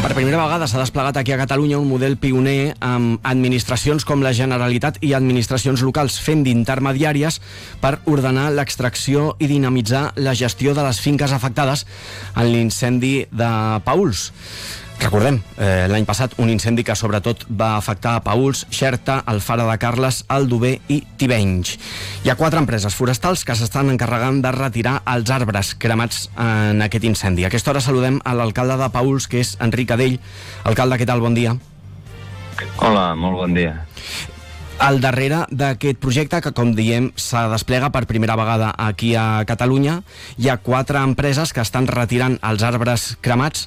Per primera vegada s'ha desplegat aquí a Catalunya un model pioner amb administracions com la Generalitat i administracions locals fent d'intermediàries per ordenar l'extracció i dinamitzar la gestió de les finques afectades en l'incendi de Paüls. Recordem, l'any passat un incendi que sobretot va afectar a Paüls, Xerta, Alfara de Carles, Aldover i Tivenys. Hi ha 4 empreses forestals que s'estan encarregant de retirar els arbres cremats en aquest incendi. A aquesta hora saludem a l'alcalde de Paüls, que és Enric Adell. Alcalde, què tal? Bon dia. Hola, molt bon dia. Al darrere d'aquest projecte, que com diem se desplega per primera vegada aquí a Catalunya, hi ha 4 empreses que estan retirant els arbres cremats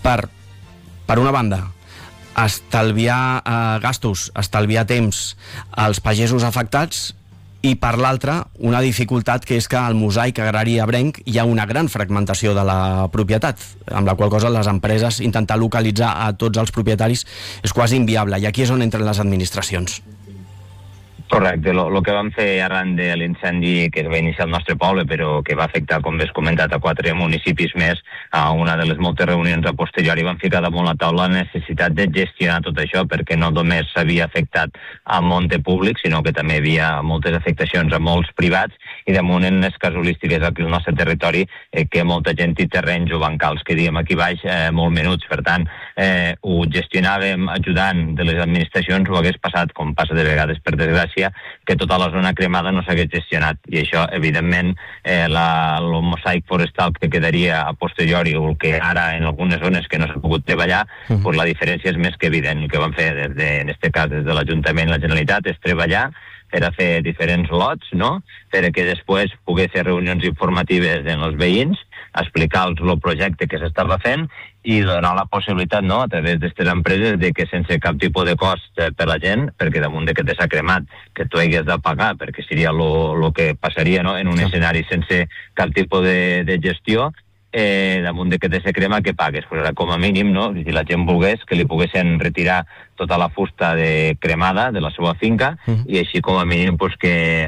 per una banda, estalviar gastos, estalviar temps als pagesos afectats, i per l'altra, una dificultat que és que al mosaic agrari ebrenc hi ha una gran fragmentació de la propietat, amb la qual cosa les empreses intentar localitzar a tots els propietaris és quasi inviable, i aquí és on entren les administracions. Correcte, el que vam fer arran de l'incendi que es va iniciar al nostre poble, però que va afectar, com has comentat, a 4 municipis més, a una de les moltes reunions a posteriori vam ficar damunt la taula la necessitat de gestionar tot això, perquè no només s'havia afectat a monte públic, sinó que també hi havia moltes afectacions a molts privats, i damunt en les casuístiques aquí al nostre territori, que molta gent té terrenys o bancals que diem aquí baix molt menuts. Per tant, ho gestionàvem ajudant de les administracions, ho hagués passat, com passa de vegades per desgràcia, que tota la zona cremada no s'hagués gestionat, i això evidentment el mosaic forestal que quedaria a posteriori, o el que ara en algunes zones que no s'ha pogut treballar, pues la diferència és més que evident. El que vam fer en aquest cas des de l'Ajuntament i la Generalitat és treballar per a fer diferents lots, no? Per a que després pogués fer reunions informatives en els veïns, explicar-los el projecte que s'estava fent i donar la possibilitat, no?, a través d'aquestes empreses, de que sense cap tipus de cost per la gent, perquè damunt de que s'ha cremat, que tu hagués de pagar, perquè seria el que passaria, no?, en un escenari sense cap tipus de gestió, damunt de que te se crema, que pagues. Pues ara, com a mínim, no?, si la gent volgués, que li poguessin retirar tota la fusta cremada de la seva finca, i així com a mínim pues, que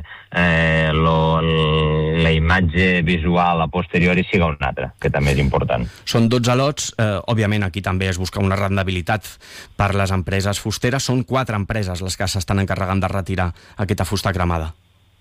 la imatge visual a posteriori siga una altra, que també és important. Són 12 lots, òbviament aquí també es busca una rendibilitat per les empreses fusteres. Són 4 empreses les que s'estan encarregant de retirar aquesta fusta cremada.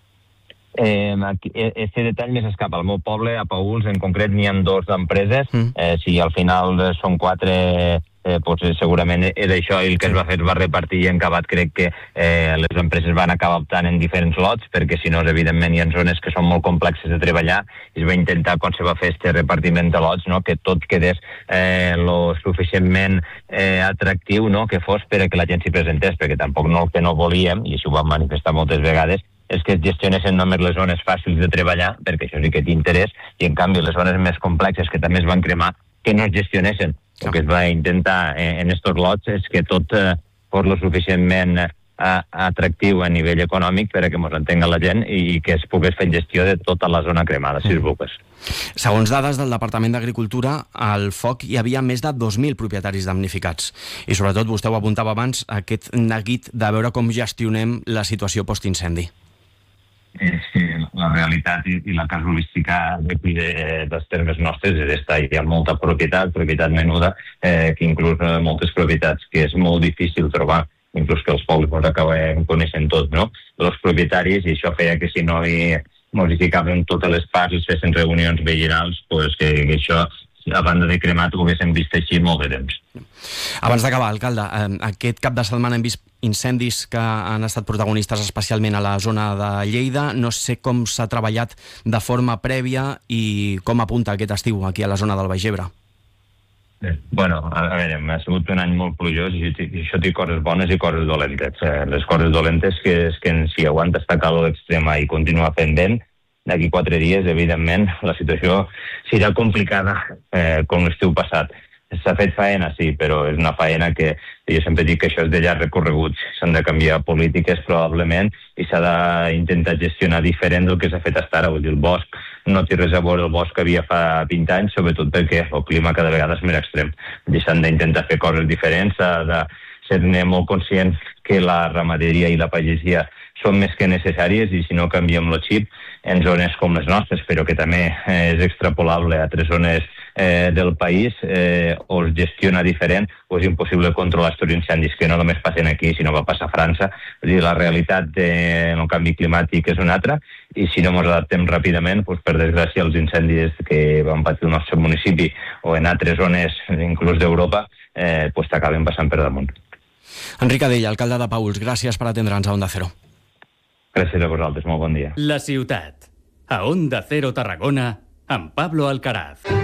Este detall més escapa. Al meu poble, a Paüls, en concret, n'hi ha 2 empreses. Si al final són 4, pues, segurament és això, i el que es va fer va repartir, i en acabat crec que les empreses van acabar optant en diferents lots, perquè si no, evidentment, hi ha zones que són molt complexes de treballar, i es va intentar, quan se va fer este repartiment de lots, no?, que tot quedés lo suficientment atractiu, no?, que fos per a que la gent s'hi presentés, perquè tampoc el que no volíem, i això ho vam manifestar moltes vegades, és que es gestionessin només les zones fàcils de treballar, perquè això sí que té interès, i en canvi les zones més complexes, que també es van cremar, que no es gestionessin. El que es va intentar en estos lots és que tot fos lo suficientment atractiu a nivell econòmic per a que ens entenga la gent i que es pogués fer gestió de tota la zona cremada, si es volgués. Segons dades del Departament d'Agricultura, al foc hi havia més de 2.000 propietaris damnificats. I sobretot, vostè ho apuntava abans, aquest neguit de veure com gestionem la situació post-incendi. És que la realitat i la casuística d'aquí dels termes nostres és esta. Hi ha molta propietat menuda, que inclús moltes propietats que és molt difícil trobar, inclús que els pobles ens acabem coneixent tot, no?, els propietaris, i això feia que si no modificaven totes les parts, es fessin reunions veïnals, pues que això, a banda de cremat, ho haguéssim vist així molt de temps. Abans d'acabar, alcalde, aquest cap de setmana hem vist incendis que han estat protagonistes especialment a la zona de Lleida. No sé com s'ha treballat de forma prèvia i com apunta aquest estiu aquí a la zona del Baix Ebre. Bueno, a veure, ha sigut un any molt plujós i això té coses bones i coses dolentes. Les coses dolentes és que si aguanta esta calor extrema i continua fent vent, d'aquí 4 dies, evidentment, la situació serà complicada com l'estiu passat. S'ha fet faena, sí, però és una faena que jo sempre dic que això és de llarg recorregut. S'han de canviar polítiques, probablement, i s'ha d'intentar gestionar diferent del que s'ha fet fins ara. Vull dir, el bosc no té res a veure el bosc que havia fa 20 anys, sobretot perquè el clima cada vegada és més extrem. S'han d'intentar fer coses diferents, s'ha de ser-ne molt conscients que la ramaderia i la pagesia són més que necessàries, i si no canviem el xip en zones com les nostres, però que també és extrapolable a altres zones del país o es gestiona diferent o és impossible controlar aquests incendis, que no només passen aquí, sinó va passar a França. És a dir, la realitat del canvi climàtic és una altra, i si no ens adaptem ràpidament, doncs, per desgràcia, els incendis que van patir el nostre municipi o en altres zones, inclús d'Europa, doncs t'acaben passant per damunt. Enric Adell, alcalde de Paüls, gràcies per atendre'ns a Onda Cero. Gràcies a vosaltres, molt bon dia. La ciutat, a Onda Cero Tarragona, amb Pablo Alcaraz.